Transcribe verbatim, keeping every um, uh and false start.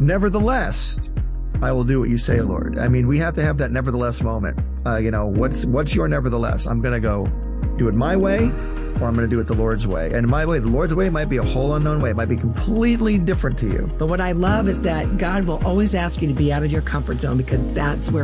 Nevertheless, I will do what you say, Lord. I mean, we have to have that nevertheless moment. Uh, you know, what's what's your nevertheless? I'm going to go do it my way, or I'm going to do it the Lord's way. And my way, the Lord's way might be a whole unknown way. It might be completely different to you. But what I love is that God will always ask you to be out of your comfort zone, because that's where